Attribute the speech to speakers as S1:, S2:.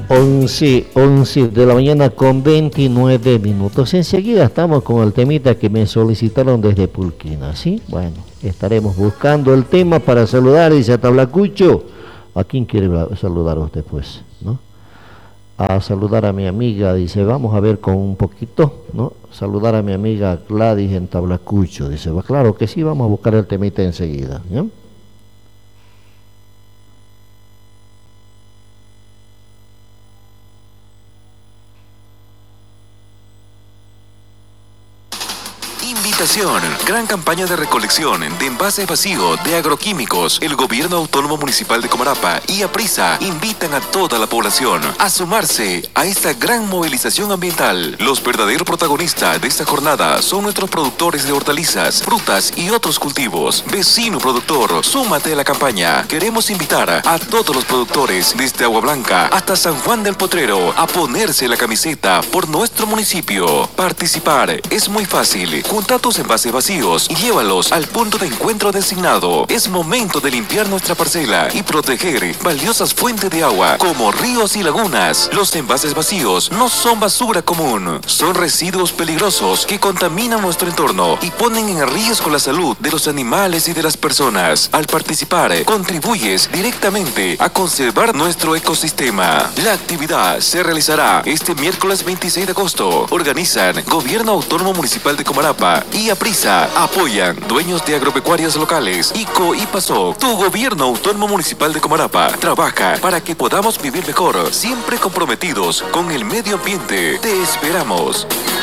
S1: 11 de la mañana con 29 minutos. Enseguida estamos con el temita que me solicitaron desde Pulquina, ¿sí? Bueno, estaremos buscando el tema para saludar, dice Tablacucho. ¿A quién quiere saludar usted, pues? ¿No? A saludar a mi amiga, dice, vamos a ver con un poquito, ¿no? Saludar a mi amiga Gladys en Tablacucho, dice, va, claro que sí, vamos a buscar el temita enseguida, ¿no?
S2: Invitación, gran campaña de recolección de envases vacíos de agroquímicos. El Gobierno Autónomo Municipal de Comarapa y APRISA invitan a toda la población a sumarse a esta gran movilización ambiental. Los verdaderos protagonistas de esta jornada son nuestros productores de hortalizas, frutas y otros cultivos. Vecino productor, súmate a la campaña. Queremos invitar a todos los productores desde Agua Blanca hasta San Juan del Potrero a ponerse la camiseta por nuestro municipio. Participar es muy fácil. Junta tus envases vacíos y llévalos al punto de encuentro designado. Es momento de limpiar nuestra parcela y proteger valiosas fuentes de agua como ríos y lagunas. Los envases vacíos no son basura común, son residuos peligrosos que contaminan nuestro entorno y ponen en riesgo la salud de los animales y de las personas. Al participar, contribuyes directamente a conservar nuestro ecosistema. La actividad se realizará este miércoles 26 de agosto. Organizan Gobierno Autónomo Municipal de Comarapa y APRISA. Apoyan dueños de agropecuarias locales. ICO y PASO. Tu Gobierno Autónomo Municipal de Comarapa trabaja para que podamos vivir mejor, siempre comprometidos con el medio ambiente. Te esperamos.